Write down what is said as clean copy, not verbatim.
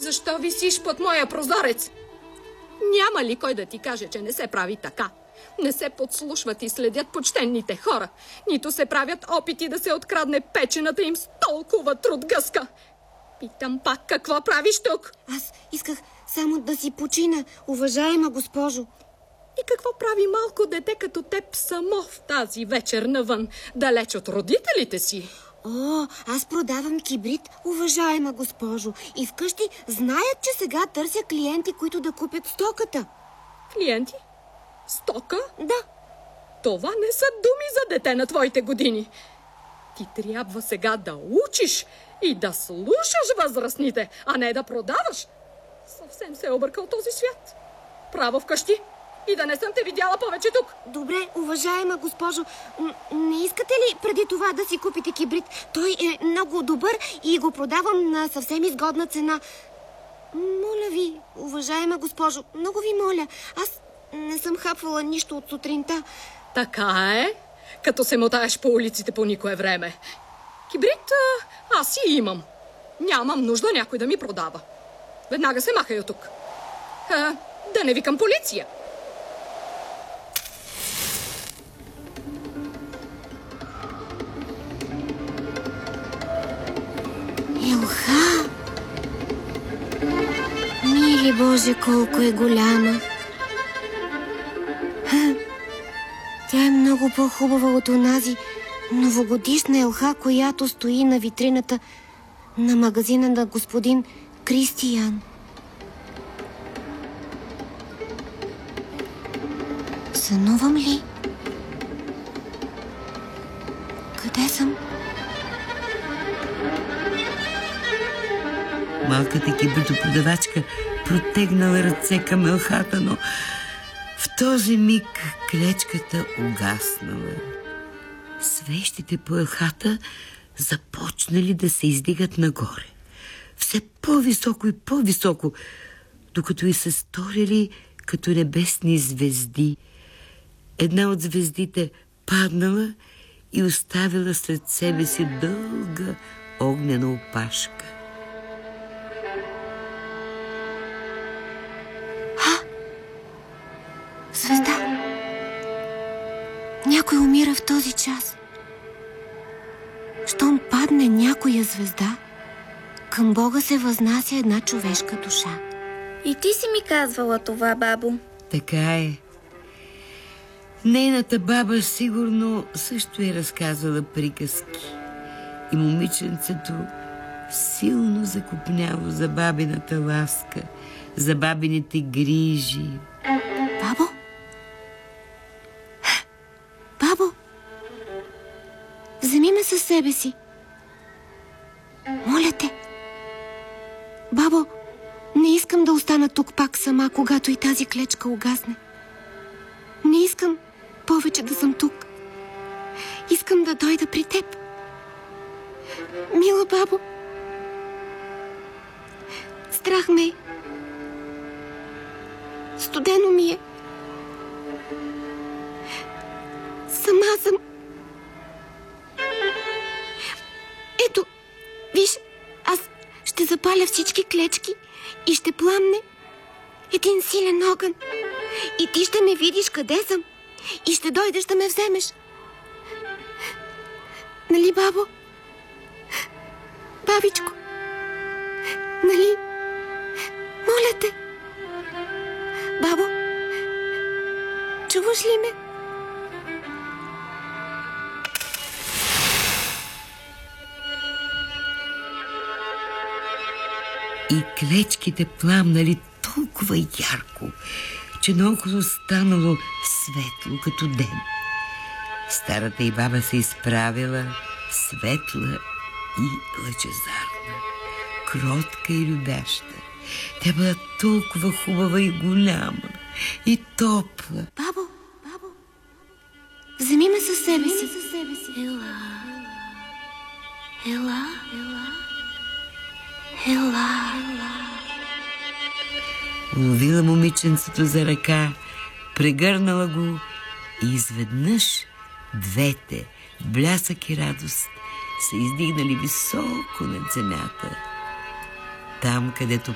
Защо висиш под моя прозорец? Няма ли кой да ти каже, че не се прави така? Не се подслушват и следят почтенните хора. Нито се правят опити да се открадне печената им с толкова труд гъска. Питам пак, какво правиш тук? Аз исках само да си почина, уважаема госпожо. И какво прави малко дете като теб само в тази вечер навън, далеч от родителите си? О, аз продавам кибрид, уважаема госпожо. И вкъщи знаят, че сега търся клиенти, които да купят стоката. Клиенти? Стока? Да. Това не са думи за дете на твоите години. Ти трябва сега да учиш и да слушаш възрастните, а не да продаваш. Съвсем се е объркал този свят. Право вкъщи и да не съм те видяла повече тук. Добре, уважаема госпожо, не искате ли преди това да си купите кибрид? Той е много добър и го продавам на съвсем изгодна цена. Моля ви, уважаема госпожо, много ви моля, аз не съм хапвала нищо от сутринта. Така е, като се мотаеш по улиците по никое време. Кибрид аз си имам. Нямам нужда някой да ми продава. Веднага се махай от тук. Да не викам полиция. Елха! Мили Боже, колко е голяма! Тя е много по-хубава от онази новогодишна елха, която стои на витрината на магазина на господин Кристиян. Сънувам ли? Къде съм? Малката кибридопродавачка протегнала ръце към елхата, но в този миг клечката угаснала. Свещите по елхата започнали да се издигат нагоре. Все по-високо и по-високо, докато и се сторили като небесни звезди. Една от звездите паднала и оставила след себе си дълга огнена опашка. Звезда! Някой умира в този час. Щом падне някоя звезда, към Бога се възнася една човешка душа. И ти си ми казвала това, бабо. Така е. Нейната баба сигурно също е разказала приказки. И момиченцето силно закопняло за бабината ласка, за бабините грижи. Бабо? Бабо? Вземи ме със себе си. Моля те. Бабо, не искам да остана тук пак сама, когато и тази клечка угасне. Не искам повече да съм тук. Искам да дойда при теб. Мила бабо, страх ме е. Студено ми е. Сама съм. Ето, виж, аз ще запаля всички клечки и ще пламне един силен огън. И ти ще ме видиш къде съм и ще дойдеш да ме вземеш. Нали, бабо? Бабичко? Нали? Моля те. Бабо, чуваш ли ме? И клечките пламнали толкова ярко, че наоколо станало светло като ден. Старата и баба се изправила светла и лъчезарна, кротка и любяща. Тя била толкова хубава и голяма, и топла. Бабо, вземи ме със себе си. Ела. Уловила момиченцето за ръка, прегърнала го и изведнъж двете, блясък и радост, се издигнали високо над земята. Там, където